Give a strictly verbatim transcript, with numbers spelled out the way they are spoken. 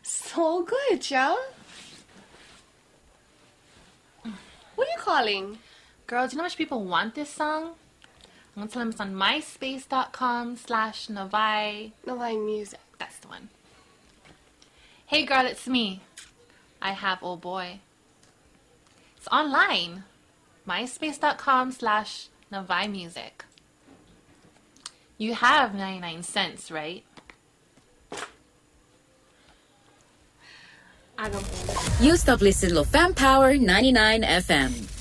So good, yo. What are you calling? Girl, do you know how much people want this song? I'm gonna tell them it's on myspace.com slash Novai. Novai Music. That's the one. Hey girl, it's me. I have old boy. It's online. myspace.com slash Novai Music. You have ninety-nine cents, right? I don't You stop listening to Fan Power ninety-nine F M.